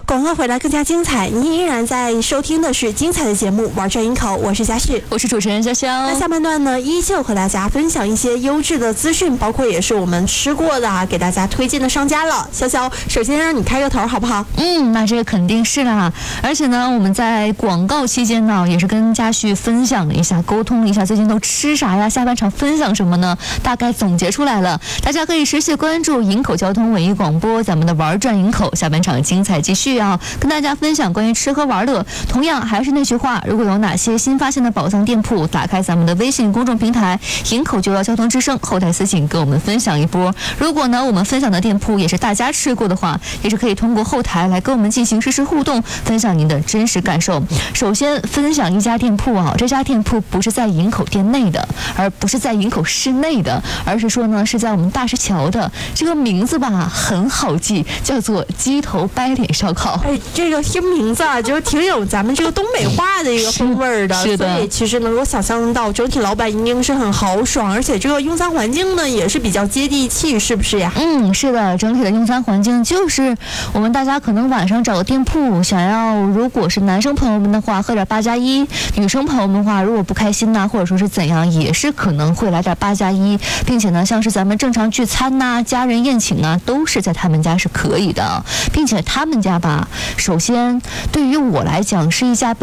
广告回来更加精彩，您依然在收听的是精彩的节目玩转营口，我是佳旭， 我是主持人潇潇。 那下半段呢，依旧和大家分享一些优质的资讯，包括也是我们吃过的给大家推荐的商家了。潇潇，首先让你开个头好不好？ 那这个肯定是啦。而且呢，我们在广告期间呢，也是跟佳旭分享了一下，沟通了一下最近都吃啥呀，下半场分享什么呢？大概总结出来了，大家可以持续关注营口交通文艺广播，咱们的玩转营口，下半场精彩继续啊，跟大家分享关于吃喝玩乐。同样还是那句话，如果有哪些新发现的宝藏店铺，打开咱们的微信公众平台营口911交通之声后台私信跟我们分享一波。如果呢我们分享的店铺也是大家吃过的话，也是可以通过后台来跟我们进行实时互动，分享您的真实感受。首先分享一家店铺这家店铺不是在营口店内的，而不是在营口市内的，而是说呢是在我们大石桥的。这个名字吧很好记，叫做鸡头掰脸烧烤。 这个听名字就挺有咱们这个东北话的一个风味的， 是的。 所以其实能够想象到整体老板一定是很豪爽，而且这个用餐环境呢也是比较接地气，是不是呀？ 是的，整体的用餐环境就是我们大家可能晚上找个店铺，想要如果是男生朋友们的话喝点8+1，女生朋友们的话如果不开心或者说是怎样，也是可能会来点8+1，并且呢像是咱们正常聚餐家人宴请都是在他们家是可以的，并且他们家吧，首先对于我来讲是一家